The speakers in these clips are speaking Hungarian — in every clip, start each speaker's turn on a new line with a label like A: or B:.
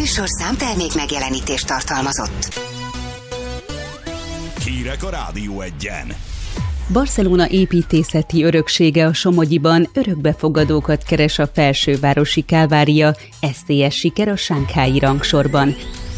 A: műsorszám termék megjelenítést tartalmazott.
B: Hírek a Rádió Egyen.
C: Barcelona építészeti öröksége a Somogyiban örökbefogadókat keres a felsővárosi Kalvária, STS siker a shanghái rangsorban.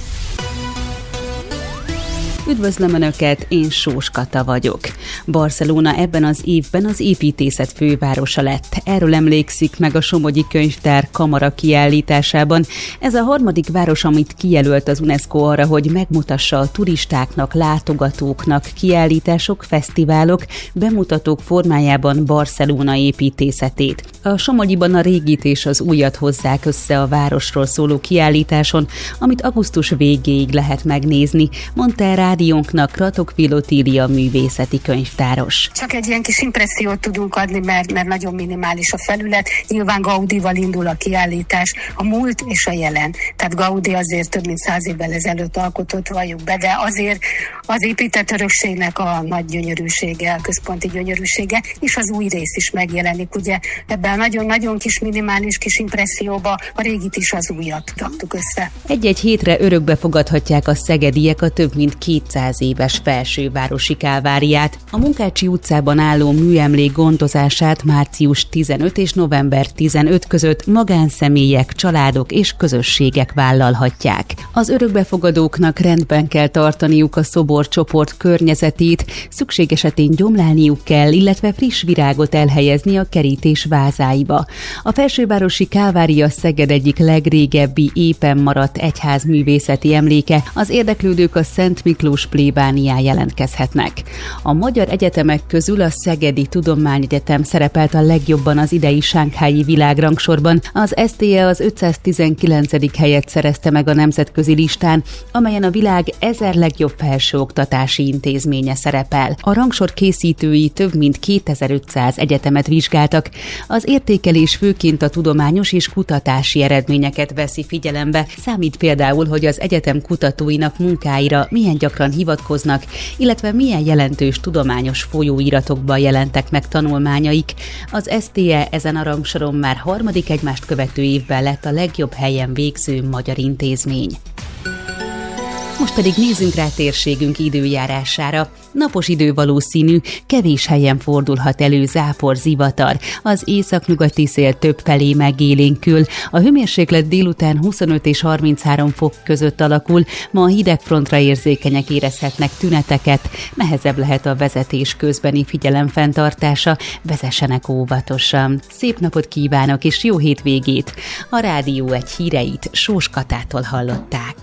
C: Üdvözlöm Önöket, én Sós Kata vagyok. Barcelona ebben az évben az építészet fővárosa lett. Erről emlékszik meg a Somogyi Könyvtár kamara kiállításában. Ez a harmadik város, amit kijelölt az UNESCO arra, hogy megmutassa a turistáknak, látogatóknak kiállítások, fesztiválok, bemutatók formájában Barcelona építészetét. A Somogyiban a régit és az újat hozzák össze a városról szóló kiállításon, amit augusztus végéig lehet megnézni, mondta el rádiónknak Ratokvil Otília művészeti könyvtáros.
D: Csak egy ilyen kis impressziót tudunk adni, mert nagyon minimális a felület. Nyilván Gaudival indul a kiállítás, a múlt és a jelen. Tehát Gaudi azért több mint 100 évvel ezelőtt alkotott, valljuk be, de azért az épített örökségnek a nagy gyönyörűsége, a központi gyönyörűsége, és az új rész is megjelenik. Ugye ebben a nagyon-nagyon kis minimális kis impresszióba a régit is az újat raktuk össze.
C: Egy-egy hétre örökbe fogadhatják a szegediek a több mint 200 éves felsővárosi Kalváriát. A Munkácsi utcában álló műemlék gondozását március 15 és november 15 között magánszemélyek, családok és közösségek vállalhatják. Az örökbefogadóknak rendben kell tartaniuk a szoborcsoport környezetét, szükség esetén gyomlálniuk kell, illetve friss virágot elhelyezni a kerítés vázáiba. A felsővárosi Kalvária Szeged egyik legrégebbi épen maradt egyházművészeti emléke, az érdeklődők a Szent Miklós plébánián jelentkezhetnek. A magyar egyetemek közül a Szegedi Tudományegyetem szerepelt a legjobban az idei shanghái világrangsorban. Az STE az 519. helyet szerezte meg a nemzetközi listán, amelyen a világ 1000 legjobb felsőoktatási intézménye szerepel. A rangsor készítői több mint 2500 egyetemet vizsgáltak. Az értékelés főként a tudományos és kutatási eredményeket veszi figyelembe. Számít például, hogy az egyetem kutatóinak munkáira milyen gyakran hivatkoznak, illetve milyen jelentős tudományos folyóiratokban jelentek meg tanulmányaik. Az STE ezen a rangsoron már harmadik egymást követő évben lett a legjobb helyen végző magyar intézmény. Most pedig nézzünk rá térségünk időjárására. Napos idő valószínű, kevés helyen fordulhat elő zápor, zivatar. Az északnyugati szél többfelé megélénkül. A hőmérséklet délután 25 és 33 fok között alakul. Ma a hidegfrontra érzékenyek érezhetnek tüneteket. Nehezebb lehet a vezetés közbeni figyelemfenntartása. Vezessenek óvatosan. Szép napot kívánok és jó hétvégét! A Rádió Egy híreit Sós Katától hallották.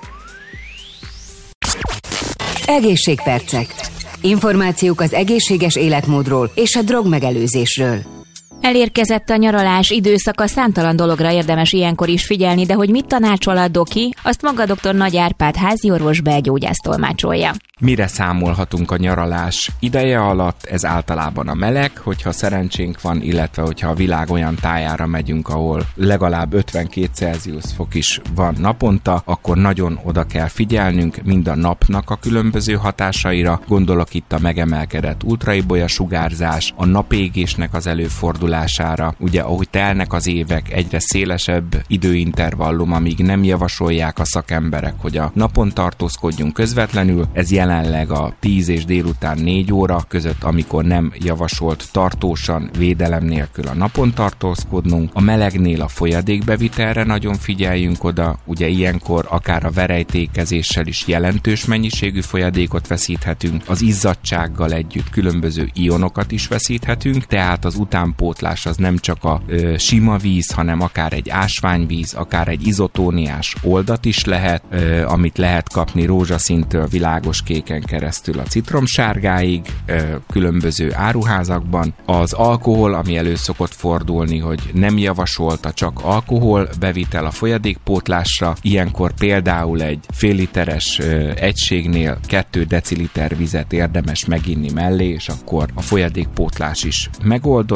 A: Egészségpercek. Információk az egészséges életmódról és a drogmegelőzésről.
E: Elérkezett a nyaralás időszaka, számtalan dologra érdemes ilyenkor is figyelni, de hogy mit tanácsol a doki, azt maga dr. Nagy Árpád háziorvos belgyógyász tolmácsolja.
F: Mire számolhatunk a nyaralás ideje alatt? Ez általában a meleg, hogyha szerencsénk van, illetve hogyha a világ olyan tájára megyünk, ahol legalább 52 Celsius fok is van naponta, akkor nagyon oda kell figyelnünk mind a napnak a különböző hatásaira, gondolok itt a megemelkedett ultraibolya sugárzás, a napégésnek az előfordulására. Ugye ahogy telnek az évek, egyre szélesebb időintervallum, amíg nem javasolják a szakemberek, hogy a napon tartózkodjunk közvetlenül, ez jelenleg a 10 és délután 4 óra között, amikor nem javasolt tartósan védelem nélkül a napon tartózkodnunk. A melegnél a folyadékbevitelre nagyon figyeljünk oda, ugye ilyenkor akár a verejtékezéssel is jelentős mennyiségű folyadékot veszíthetünk, az izzadtsággal együtt különböző ionokat is veszíthetünk, tehát az utánpótlás az nem csak a sima víz, hanem akár egy ásványvíz, akár egy izotóniás oldat is lehet, amit lehet kapni rózsaszíntől világos kéken keresztül a citromsárgáig, különböző áruházakban. Az alkohol, ami elő szokott fordulni, hogy nem javasolta csak alkohol bevitel a folyadékpótlásra, ilyenkor például egy fél literes egységnél 2 deciliter vizet érdemes meginni mellé, és akkor a folyadékpótlás is megoldott lesz.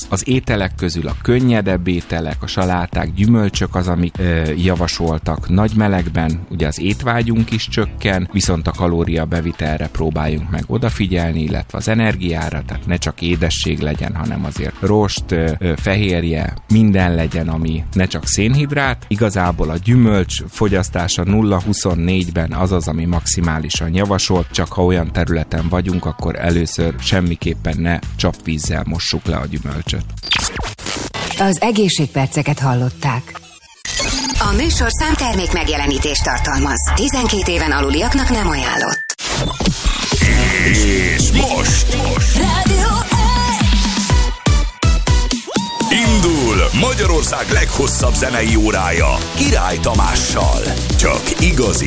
F: Az ételek közül a könnyedebb ételek, a saláták, gyümölcsök az, amik javasoltak nagy melegben, ugye az étvágyunk is csökken, viszont a kalóriabevitelre próbáljunk meg odafigyelni, illetve az energiára, tehát ne csak édesség legyen, hanem azért rost, fehérje, minden legyen, ami ne csak szénhidrát. Igazából a gyümölcs fogyasztása 0-24-ben az, ami maximálisan javasolt, csak ha olyan területen vagyunk, akkor először semmiképpen ne csapvízzel mossuk le a gyümölcsöt.
A: Az egészségperceket hallották.
G: A műsorszám termék megjelenítést tartalmaz. 12 éven aluliaknak nem ajánlott.
B: És most
G: Rádió
B: indul Magyarország leghosszabb zenei órája Király Tamással. Csak igazi